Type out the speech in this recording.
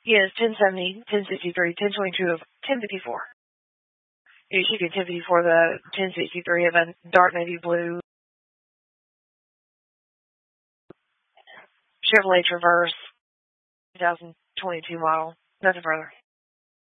Yes, 1070, 1063, 1022 of 1054. You should get 1054, the 1063 of a dark navy blue Chevrolet Traverse 2022 model. Nothing further.